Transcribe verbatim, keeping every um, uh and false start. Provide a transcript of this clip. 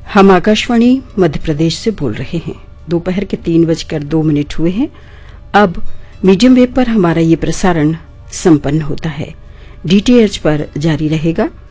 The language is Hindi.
हम आकाशवाणी मध्य प्रदेश से बोल रहे हैं। दोपहर के तीन बजकर दो मिनट हुए हैं। अब मीडियम वेव पर हमारा ये प्रसारण संपन्न होता है। डीटीएच पर जारी रहेगा।